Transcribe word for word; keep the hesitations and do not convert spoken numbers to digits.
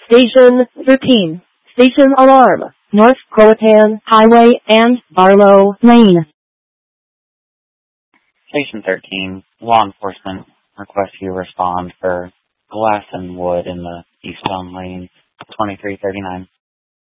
Station thirteen. Station alarm. North Croatan Highway and Barlow Lane. Station thirteen. Law enforcement requests you respond for glass and wood in the eastbound lane, twenty-three thirty-nine.